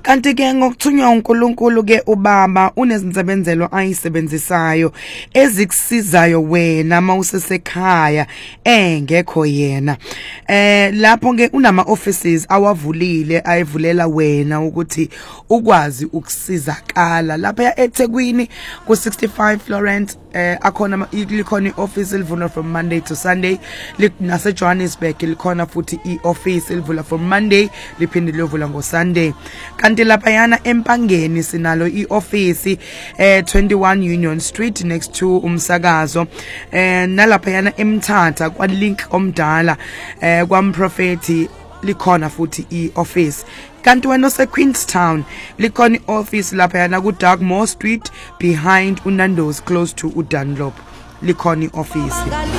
Kanti ke ngokuthunywa uNkulunkulu ke ubaba unezinsebenzelo ayisebenzisayo ezikusizayo wena mawusesekhaya engekho yena. Lapho ke unama offices awavulile ayivulela wena ukuthi ukwazi ukusizakala. Lapha eThekwini ku 65 Florence akhona likhona ioffice elivula from Monday to Sunday. Nase Johannesburg likhona futhi ioffice elivula from Monday liphinde livula ngo Sunday. Kanti lapha yana eMpangeni sinalo ioffice 21 Union Street next to umsakazo. Nalapha yana eMthatha kwa Link omdala kwaMprofeti likhona futhi ioffice. Kanti wena ose Queenstown likhona ioffice lapha yana ku Darkmore Street behind uNando's close to uDunlop likhona ioffice.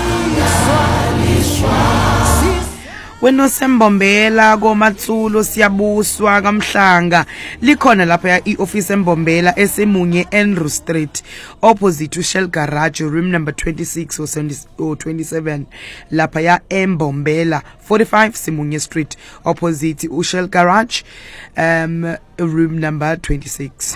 Wena Sembombela koMatsulo siyabuswa kaMhlanga likhona lapha ioffice eMbombela esemunye Andrew Street opposite Shell Garage room number 26 or 27 lapha ya eMbombela 45 Simunye Street opposite Shell Garage room number 26.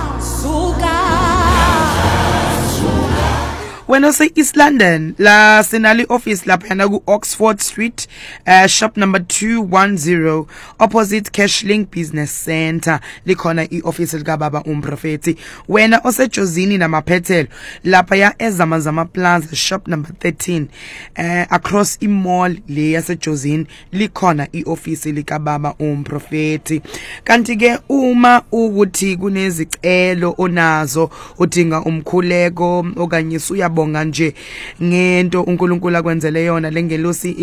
When I say East London, la Senali office la yana ku Oxford Street, shop number 210, opposite Cashlink Business Center. Likhona i-office lika baba umprofeti. Wena ose Jozini na Maphetelo, lapha ya eZamazama Plaza, shop number 13, across i-mall le yase Jozini, likhona i-office lika baba umprofeti. Kanti ke uma ukuthi kunezicelo onazo udinga umkhuleko okanye bonga nje ngento uNkulunkulu akwenzele yona lengelosi